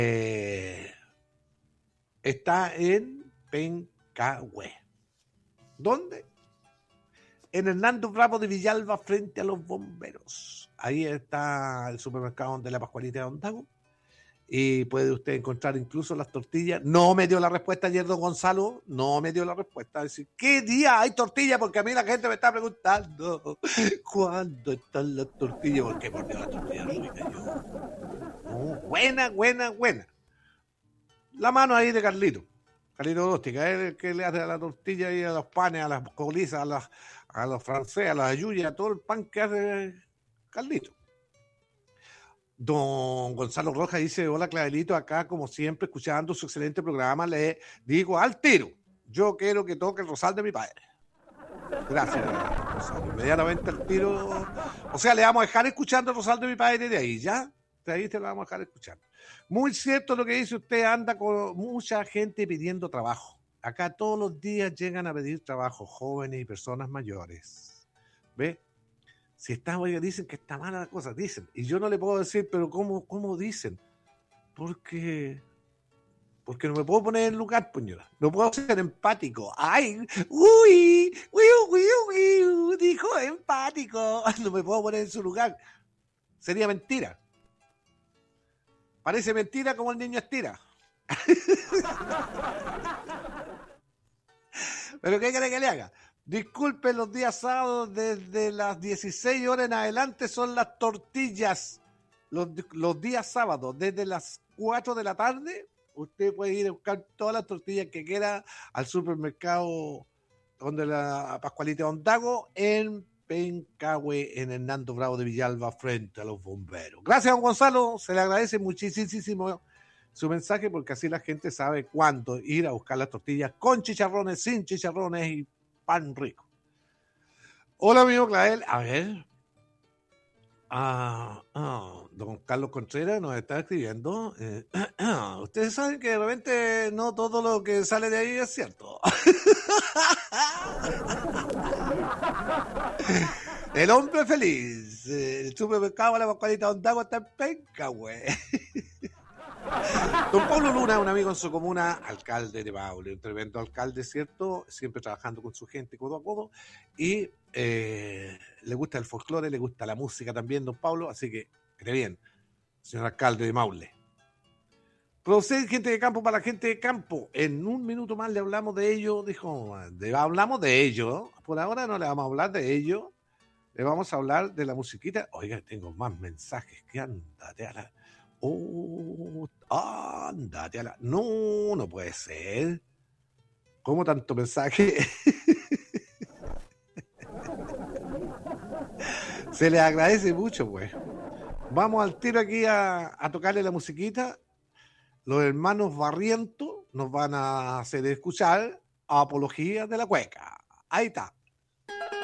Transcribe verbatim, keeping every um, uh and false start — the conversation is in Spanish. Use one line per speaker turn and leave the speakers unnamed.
eh, está en Pencahue. ¿Dónde? En Hernando Bravo de Villalba, frente a los bomberos. Ahí está el supermercado de la Pascualita de Ondago. Y puede usted encontrar incluso las tortillas. No me dio la respuesta ayer don Gonzalo, no me dio la respuesta. Decir, ¿qué día hay tortillas? Porque a mí la gente me está preguntando, ¿cuándo están las tortillas? Porque por Dios, las tortillas ricas yo. Oh, buena, buena, buena. La mano ahí de Carlito. Carlito Doméstica, es el que le hace a la tortilla y a los panes, a las colizas, a, las, a los franceses, a las ayuyas, a todo el pan que hace Carlito. Don Gonzalo Rojas dice, hola Clavelito, acá como siempre escuchando su excelente programa, le digo al tiro, yo quiero que toque el rosal de mi padre. Gracias, Gonzalo. Inmediatamente al tiro, o sea, le vamos a dejar escuchando el rosal de mi padre de ahí, ¿ya? De ahí te lo vamos a dejar escuchando. Muy cierto lo que dice usted, anda con mucha gente pidiendo trabajo. Acá todos los días llegan a pedir trabajo jóvenes y personas mayores. ¿Ve? Si está, oiga, dicen que está mala la cosa, dicen. Y yo no le puedo decir, pero ¿cómo, cómo dicen? Porque, porque no me puedo poner en lugar, puñora. No puedo ser empático. ¡Ay! ¡Uy! ¡Uy, uy, uy! uy dijo empático. No me puedo poner en su lugar. Sería mentira. Parece mentira como el niño estira. ¿Pero qué quiere que le haga? Disculpen, los días sábados desde las dieciséis horas en adelante son las tortillas. Los, los días sábados desde las cuatro de la tarde usted puede ir a buscar todas las tortillas que quiera al supermercado donde la Pascualita Ondago en Pencahue, en Hernando Bravo de Villalba, frente a los bomberos. Gracias, don Gonzalo. Se le agradece muchísimo su mensaje porque así la gente sabe cuándo ir a buscar las tortillas con chicharrones, sin chicharrones y pan rico. Hola, amigo Clavel. A ver. Ah, ah, don Carlos Contreras nos está escribiendo. Eh, ustedes saben que de repente no todo lo que sale de ahí es cierto. El hombre feliz. El supermercado de la Pascualita Ondago está en Pencahue. Don Pablo Luna, un amigo en su comuna, alcalde de Maule, un tremendo alcalde, ¿cierto? Siempre trabajando con su gente codo a codo. Y eh, le gusta el folclore, le gusta la música también, don Pablo. Así que, cree bien, señor alcalde de Maule. Producir gente de campo para la gente de campo. En un minuto más le hablamos de ello. Dijo, de, hablamos de ello. Por ahora no le vamos a hablar de ello. Le vamos a hablar de la musiquita. Oiga, tengo más mensajes. ¿Qué andate a la... Oh, andate a la... No, no puede ser. ¿Cómo tanto mensaje? Se le agradece mucho, pues. Vamos al tiro aquí a, a tocarle la musiquita. Los hermanos Barrientos nos van a hacer escuchar Apología de la Cueca. Ahí está.